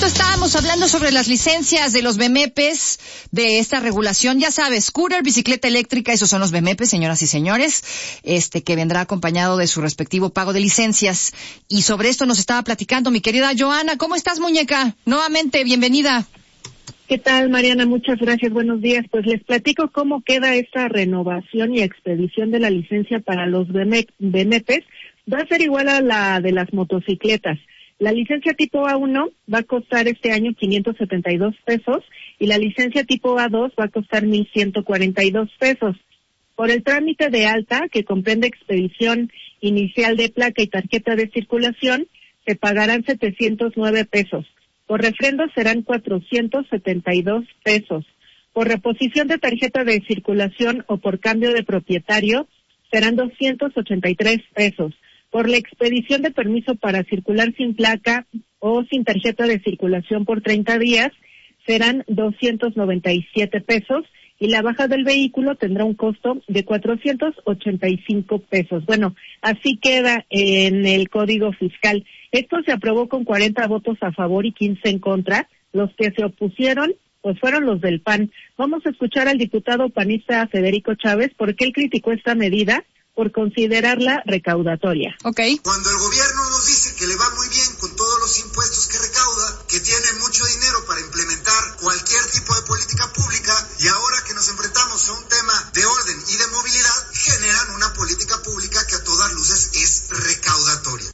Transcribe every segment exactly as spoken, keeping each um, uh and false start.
momento estábamos hablando sobre las licencias de los B M Ps, de esta regulación. Ya sabes, scooter, bicicleta eléctrica, esos son los B M Ps, señoras y señores, este que vendrá acompañado de su respectivo pago de licencias. Y sobre esto nos estaba platicando mi querida Joana. ¿Cómo estás, muñeca? Nuevamente, bienvenida. ¿Qué tal, Mariana? Muchas gracias, buenos días. Pues les platico cómo queda esta renovación y expedición de la licencia para los B M Ps. Va a ser igual a la de las motocicletas. La licencia tipo A uno va a costar este año quinientos setenta y dos pesos y la licencia tipo A dos va a costar mil ciento cuarenta y dos pesos. Por el trámite de alta, que comprende expedición inicial de placa y tarjeta de circulación, se pagarán setecientos nueve pesos. Por refrendo serán cuatrocientos setenta y dos pesos. Por reposición de tarjeta de circulación o por cambio de propietario serán doscientos ochenta y tres pesos. Por la expedición de permiso para circular sin placa o sin tarjeta de circulación por treinta días serán doscientos noventa y siete pesos y la baja del vehículo tendrá un costo de cuatrocientos ochenta y cinco pesos. Bueno, así queda en el Código Fiscal. Esto se aprobó con cuarenta votos a favor y quince en contra. Los que se opusieron pues fueron los del P A N. Vamos a escuchar al diputado panista Federico Chávez porque él criticó esta medida por considerarla recaudatoria. Okay. Cuando el gobierno nos dice que le va muy bien con todos los impuestos que recauda, que tiene mucho dinero para implementar cualquier tipo de política pública, y ahora que nos enfrentamos a un tema de orden y de movilidad, generan una política pública que a todas luces es recaudatoria.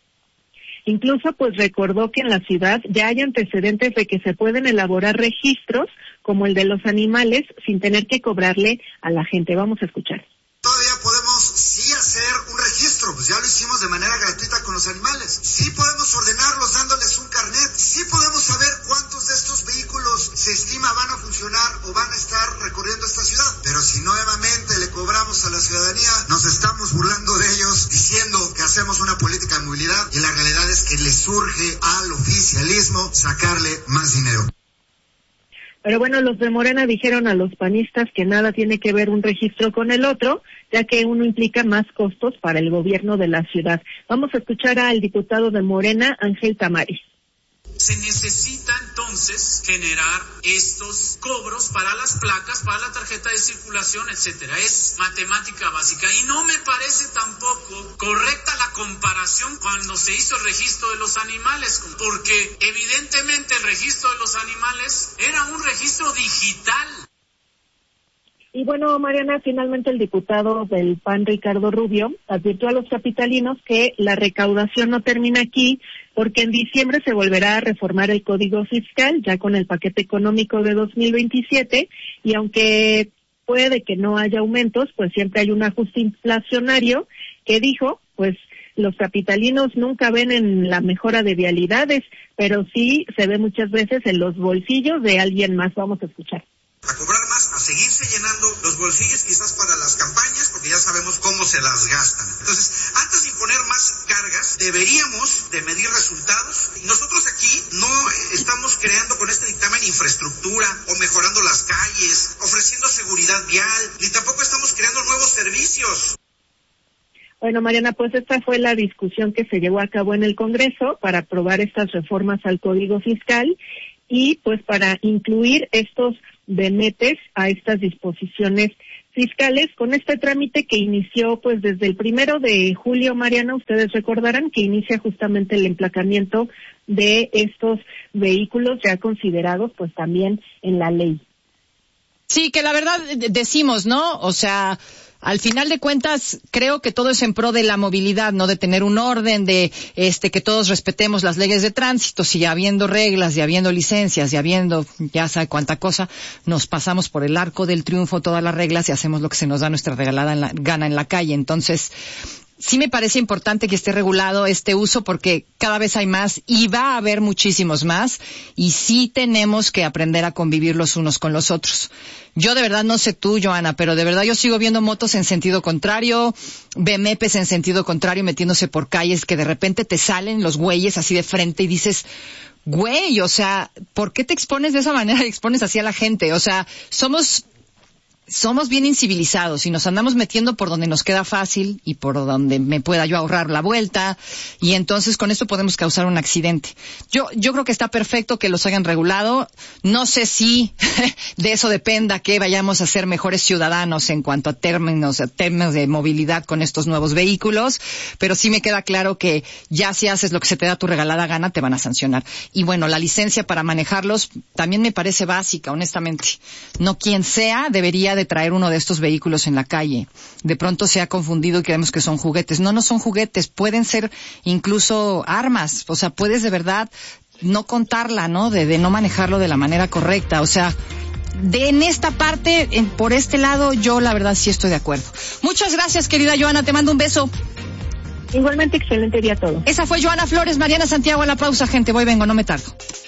Incluso pues recordó que en la ciudad ya hay antecedentes de que se pueden elaborar registros como el de los animales sin tener que cobrarle a la gente. Vamos a escuchar. Todavía podemos sí hacer un registro, pues ya lo hicimos de manera gratuita con los animales. Sí podemos ordenarlos dándoles un carnet. Sí podemos saber cuántos de estos vehículos se estima van a funcionar o van a estar recorriendo esta ciudad. Pero si nuevamente le cobramos a la ciudadanía, nos estamos burlando de ellos, diciendo que hacemos una política de movilidad y la realidad es que le surge al oficialismo sacarle más dinero. Pero bueno, los de Morena dijeron a los panistas que nada tiene que ver un registro con el otro, ya que uno implica más costos para el gobierno de la ciudad. Vamos a escuchar al diputado de Morena, Ángel Tamari. Se necesita entonces generar estos cobros para las placas, para la tarjeta de circulación, etcétera. Es matemática básica y no me parece tampoco correcta la comparación cuando se hizo el registro de los animales, porque evidentemente el registro de los animales era un registro digital. Y bueno, Mariana, finalmente el diputado del P A N, Ricardo Rubio, advirtió a los capitalinos que la recaudación no termina aquí, porque en diciembre se volverá a reformar el Código Fiscal, ya con el paquete económico de dos mil veintisiete, y aunque puede que no haya aumentos, pues siempre hay un ajuste inflacionario que dijo, pues los capitalinos nunca ven en la mejora de vialidades, pero sí se ve muchas veces en los bolsillos de alguien más. Vamos a escuchar. A cobrar más, a seguirse llenando los bolsillos quizás para las campañas, porque ya sabemos cómo se las gastan. Entonces, antes de imponer más cargas, deberíamos de medir resultados. Nosotros aquí no estamos creando con este dictamen infraestructura o mejorando las calles, ofreciendo seguridad vial, ni tampoco estamos creando nuevos servicios. Bueno, Mariana, pues esta fue la discusión que se llevó a cabo en el Congreso para aprobar estas reformas al Código Fiscal y pues para incluir estos B M Ps a estas disposiciones fiscales con este trámite que inició pues desde el primero de julio, Mariana, ustedes recordarán que inicia justamente el emplacamiento de estos vehículos ya considerados pues también en la ley. Sí, que la verdad decimos, ¿no? O sea, al final de cuentas, creo que todo es en pro de la movilidad, ¿no? De tener un orden, de este que todos respetemos las leyes de tránsito. Si habiendo reglas, y habiendo licencias, y habiendo ya sabe cuánta cosa, nos pasamos por el arco del triunfo todas las reglas y hacemos lo que se nos da nuestra regalada en la, gana en la calle. Entonces, sí me parece importante que esté regulado este uso porque cada vez hay más y va a haber muchísimos más y sí tenemos que aprender a convivir los unos con los otros. Yo de verdad no sé tú, Joana, pero de verdad yo sigo viendo motos en sentido contrario, B M Ps en sentido contrario metiéndose por calles que de repente te salen los güeyes así de frente y dices, güey, o sea, ¿por qué te expones de esa manera y expones así a la gente? O sea, somos somos bien incivilizados y nos andamos metiendo por donde nos queda fácil y por donde me pueda yo ahorrar la vuelta, y entonces con esto podemos causar un accidente. Yo yo creo que está perfecto que los hayan regulado. No sé si de eso dependa que vayamos a ser mejores ciudadanos en cuanto a términos, a términos de movilidad con estos nuevos vehículos, pero sí me queda claro que ya si haces lo que se te da tu regalada gana, te van a sancionar. Y bueno, la licencia para manejarlos también me parece básica, honestamente. No quien sea debería de traer uno de estos vehículos en la calle. De pronto se ha confundido y creemos que son juguetes. No, no son juguetes, pueden ser incluso armas. O sea, puedes de verdad no contarla, ¿no? De, de no manejarlo de la manera correcta. O sea, de en esta parte, en, por este lado, yo la verdad sí estoy de acuerdo. Muchas gracias, querida Joana, te mando un beso. Igualmente, excelente día a todos. Esa fue Joana Flores. Mariana Santiago, a la pausa, gente. Voy, vengo, no me tardo.